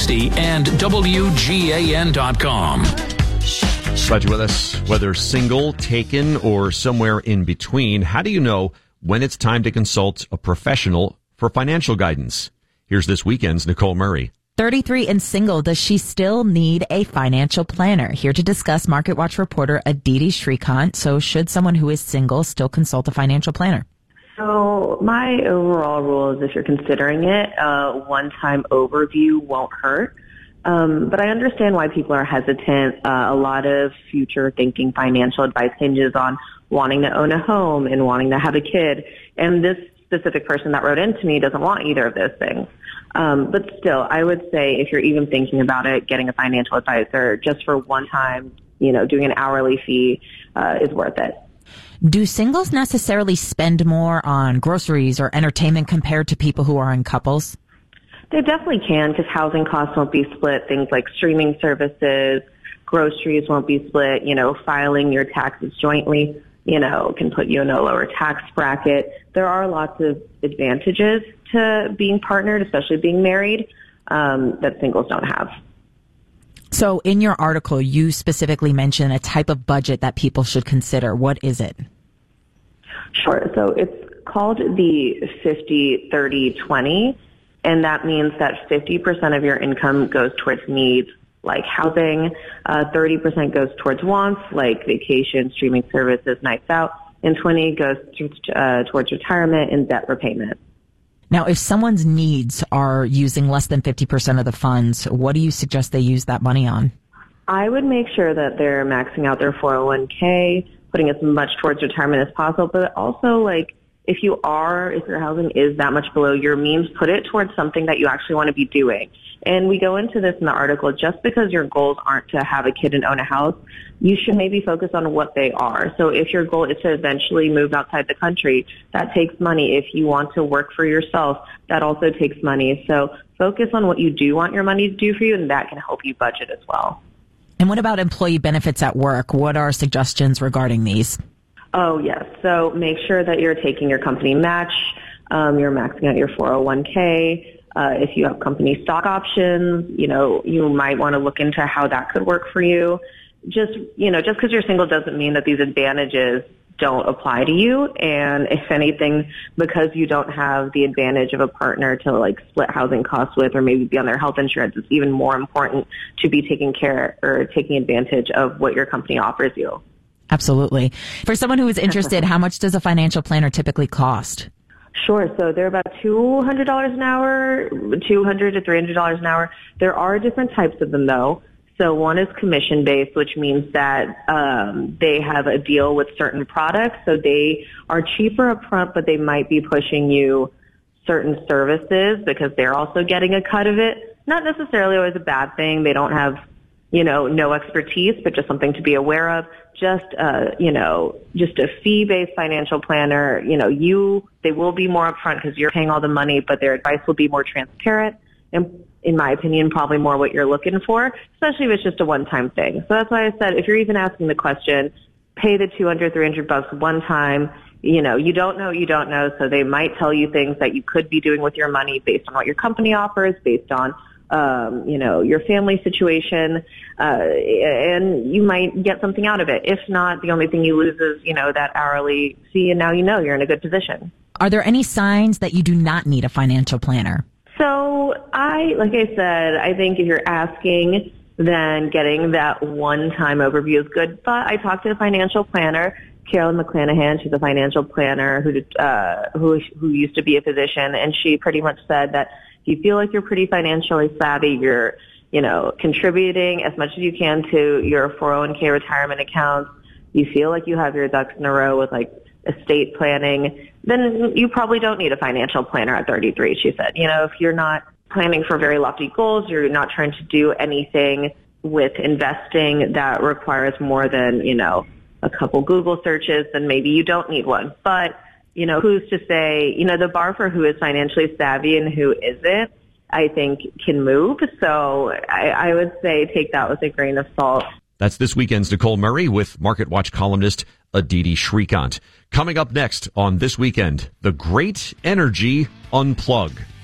660 and WGAN.com. Glad you're with us. Whether single, taken, or somewhere in between, how do you know when it's time to consult a professional for financial guidance? Here's this weekend's Nicole Murray. 33 and single, does she still need a financial planner? Here to discuss, MarketWatch reporter Aditi Shrikant. So should someone who is single still consult a financial planner? So my overall rule is if you're considering it, a one-time overview won't hurt. But I understand why people are hesitant. A lot of future thinking financial advice hinges on wanting to own a home and wanting to have a kid. And this specific person that wrote into me doesn't want either of those things. But still, I would say if you're even thinking about it, getting a financial advisor just for one time, doing an hourly fee is worth it. Do singles necessarily spend more on groceries or entertainment compared to people who are in couples? They definitely can, because housing costs won't be split. Things like streaming services, groceries won't be split. Filing your taxes jointly, can put you in a lower tax bracket. There are lots of advantages to being partnered, especially being married, that singles don't have. So in your article, you specifically mention a type of budget that people should consider. What is it? Sure. So it's called the 50-30-20. And that means that 50% of your income goes towards needs like housing, 30% goes towards wants like vacation, streaming services, nights out, and 20 goes towards retirement and debt repayment. Now, if someone's needs are using less than 50% of the funds, what do you suggest they use that money on? I would make sure that they're maxing out their 401k, putting as much towards retirement as possible, but also if your housing is that much below your means, put it towards something that you actually want to be doing. And we go into this in the article, just because your goals aren't to have a kid and own a house, you should maybe focus on what they are. So if your goal is to eventually move outside the country, that takes money. If you want to work for yourself, that also takes money. So focus on what you do want your money to do for you, and that can help you budget as well. And what about employee benefits at work? What are suggestions regarding these? Oh, yes. So make sure that you're taking your company match. You're maxing out your 401k. If you have company stock options, you might want to look into how that could work for you. Just because you're single doesn't mean that these advantages don't apply to you. And if anything, because you don't have the advantage of a partner to split housing costs with, or maybe be on their health insurance, it's even more important to be taking advantage of what your company offers you. Absolutely. For someone who is interested, how much does a financial planner typically cost? Sure. So they're about $200 an hour, $200 to $300 an hour. There are different types of them, though. So one is commission-based, which means that they have a deal with certain products. So they are cheaper up front, but they might be pushing you certain services because they're also getting a cut of it. Not necessarily always a bad thing. They don't have no expertise, but just something to be aware of. Just a fee-based financial planner, they will be more upfront because you're paying all the money, but their advice will be more transparent and, in my opinion, probably more what you're looking for, especially if it's just a one-time thing. So that's why I said, if you're even asking the question, pay the $200, $300 one time. You don't know, so they might tell you things that you could be doing with your money based on what your company offers, based on your family situation, and you might get something out of it. If not, the only thing you lose is, that hourly fee, and now you're in a good position. Are there any signs that you do not need a financial planner? So like I said, I think if you're asking, then getting that one-time overview is good. But I talked to a financial planner, Carolyn McClanahan. She's a financial planner who used to be a physician, and she pretty much said that if you feel like you're pretty financially savvy, you're, contributing as much as you can to your 401k retirement accounts, you feel like you have your ducks in a row with estate planning, then you probably don't need a financial planner at 33, she said. If you're not planning for very lofty goals, you're not trying to do anything with investing that requires more than, a couple Google searches, then maybe you don't need one. But who's to say, the bar for who is financially savvy and who isn't, I think can move. So I would say take that with a grain of salt. That's this weekend's Nicole Murray with MarketWatch columnist Aditi Shrikant. Coming up next on This Weekend, the Great Energy Unplug.